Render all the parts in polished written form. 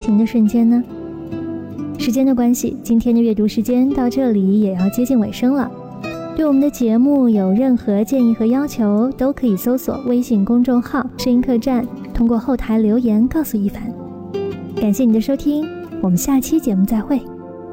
情的瞬间呢？时间的关系，今天的阅读时间到这里也要接近尾声了。对我们的节目有任何建议和要求，都可以搜索微信公众号声音客栈，通过后台留言告诉一凡。感谢你的收听，我们下期节目再会。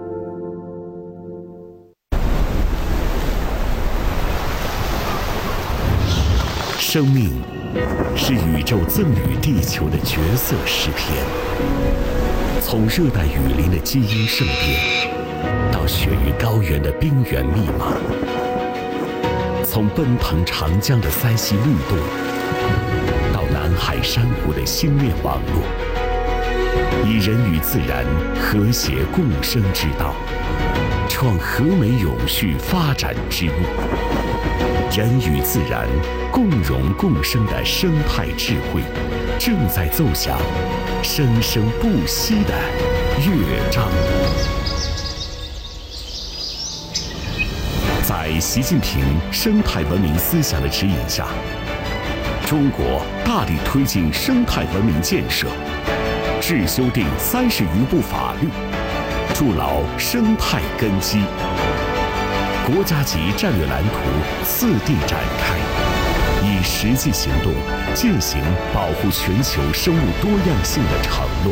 生命是宇宙赠予地球的绝色诗篇，从热带雨林的基因圣殿，到雪域高原的冰原密码，从奔腾长江的塞西律动，到南海珊瑚的星链网络，以人与自然和谐共生之道，创和美永续发展之路。人与自然共荣共生的生态智慧，正在奏响生生不息的乐章。在习近平生态文明思想的指引下，中国大力推进生态文明建设，制修订30余部法律，筑牢生态根基。国家级战略蓝图次第展开，以实际行动践行保护全球生物多样性的承诺。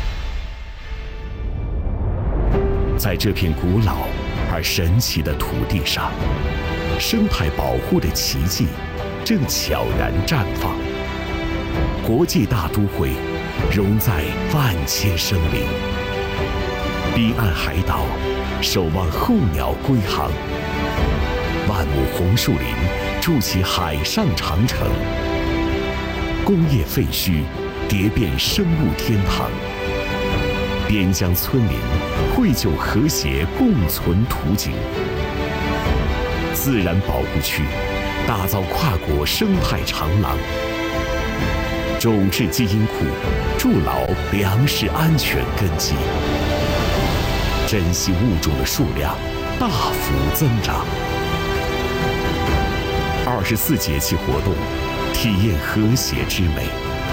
在这片古老而神奇的土地上，生态保护的奇迹正悄然绽放。国际大都会融在万千生灵，彼岸海岛守望候鸟归航，万亩红树林筑起海上长城，工业废墟叠变生物天堂，边疆村民绘就和谐共存图景。自然保护区打造跨国生态长廊，种质基因库筑牢粮食安全根基，珍稀物种的数量大幅增长。24节气活动，体验和谐之美。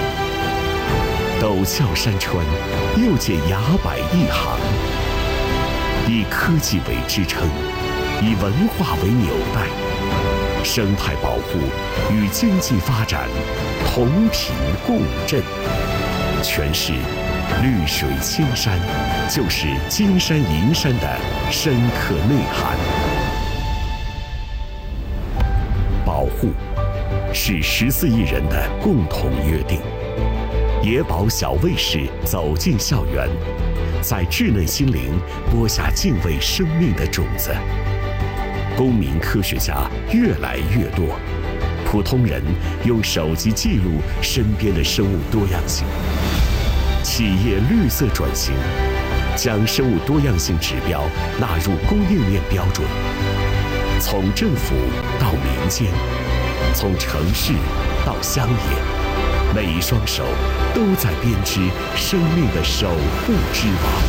陡峭山川又见崖柏一行，以科技为支撑，以文化为纽带，生态保护与经济发展同频共振。诠释绿水青山就是金山银山的深刻内涵。保护是14亿人的共同约定。野保小卫士走进校园，在稚嫩心灵播下敬畏生命的种子。公民科学家越来越多，普通人用手机记录身边的生物多样性。企业绿色转型，将生物多样性指标纳入供应链标准。从政府到民间，从城市到乡野，每一双手都在编织生命的守护之网。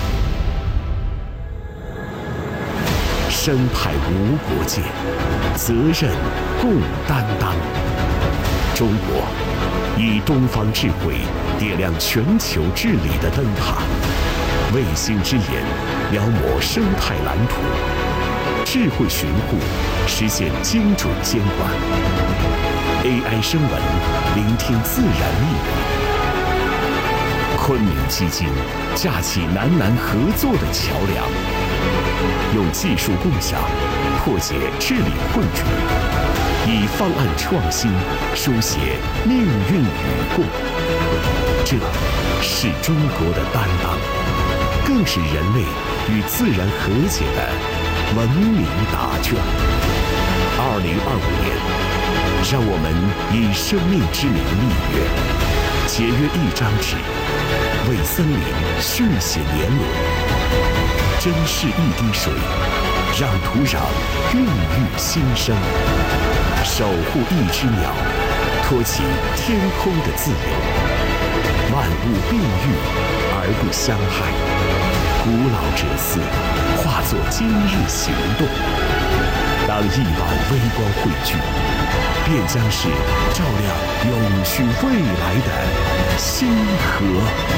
生态无国界，责任共担当。中国以东方智慧点亮全球治理的灯塔，卫星之眼描摹生态蓝图，智慧巡护实现精准监管。AI 声纹聆听自然秘语。昆明基金架起南南合作的桥梁，用技术共享破解治理困局，以方案创新书写命运与共。这是中国的担当，更是人类与自然和解的文明答卷。2025年。让我们以生命之名立约，节约一张纸，为森林续写年轮，珍视一滴水，让土壤孕育新生，守护一只鸟，托起天空的自由。万物并育而不相害，古老哲思化作今日行动。当亿万微光汇聚，便将是照亮永续未来的星河。